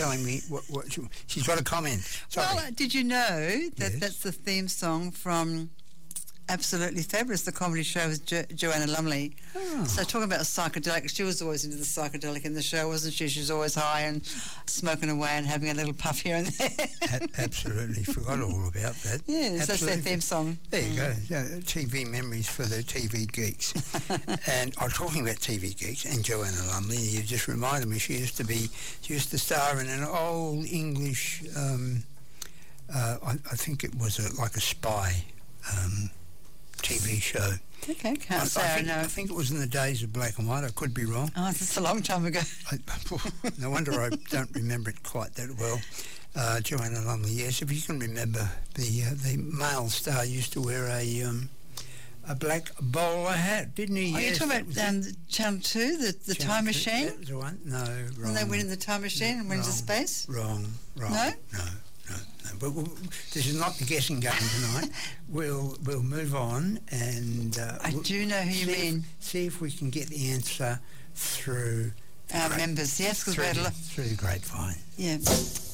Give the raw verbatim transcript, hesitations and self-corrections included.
telling me what, what she, she's got a comment. Sorry. Well, uh, did you know that Yes. that's the theme song from Absolutely Fabulous, the comedy show with jo- Joanna Lumley? Oh. So talking about psychedelic, she was always into the psychedelic in the show, wasn't she? She was always high and smoking away and having a little puff here and there. A- absolutely forgot all about that. Yes, that's their theme song. There you go. Yeah, T V memories for the T V geeks. And I'm talking about T V geeks and Joanna Lumley. You just reminded me. She used to be. She used to star in an old English. Um, uh, I, I think it was a, like a spy um, T V show. Okay, can't I, say I, I think, know. I think it was in the days of black and white. I could be wrong. Oh, that's a long time ago. I, no wonder I don't remember it quite that well. Uh, Joanna Lumley, yes. If you can remember, the uh, the male star used to wear a um, a black bowler hat, didn't he? Are yes, you that talking was about um, it. Channel two, the, the Channel time two, machine? That was the one? No, wrong. When they went in the time machine and went into Wrong. space? Wrong, wrong. No? No, no, no. But we'll, this is not the guessing game tonight. we'll we'll move on and... Uh, I we'll do know who you see mean. If, see if we can get the answer through... Our the members, yes, because we through, had a lot. through the grapevine. Yeah.